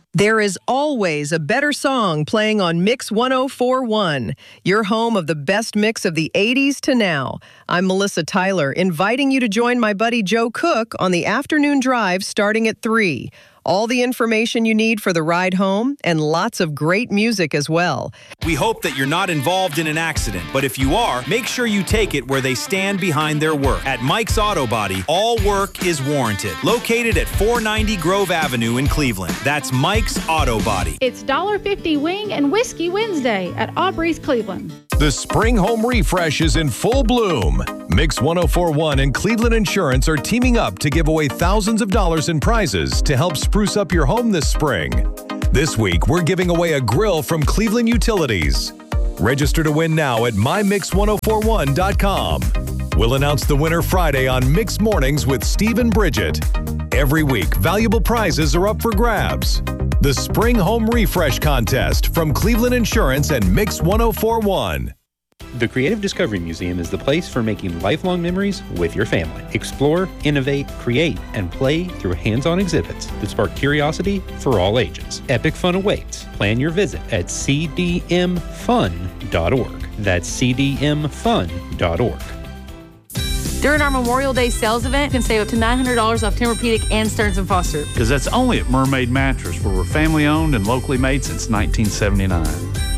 There is always a better song playing on Mix 104.1, your home of the best mix of the 80s to now. I'm Melissa Tyler, inviting you to join my buddy Joe Cook on the afternoon drive starting at 3. All the information you need for the ride home and lots of great music as well. We hope that you're not involved in an accident, but if you are, make sure you take it where they stand behind their work. At Mike's Auto Body, all work is warranted. Located at 490 Grove Avenue in Cleveland. That's Mike's Auto Body. It's $1.50 wing and whiskey Wednesday at Aubrey's Cleveland. The spring home refresh is in full bloom. Mix 104.1 and Cleveland Insurance are teaming up to give away thousands of dollars in prizes to help spruce up your home this spring. This week, we're giving away a grill from Cleveland Utilities. Register to win now at mymix1041.com. We'll announce the winner Friday on Mix Mornings with Steve and Bridget. Every week, valuable prizes are up for grabs. The Spring Home Refresh Contest from Cleveland Insurance and Mix 104.1. The Creative Discovery Museum is the place for making lifelong memories with your family. Explore, innovate, create, and play through hands-on exhibits that spark curiosity for all ages. Epic fun awaits. Plan your visit at cdmfun.org. That's cdmfun.org. During our Memorial Day sales event, you can save up to $900 off Tempur-Pedic and Stearns & Foster. Because that's only at Mermaid Mattress, where we're family-owned and locally made since 1979.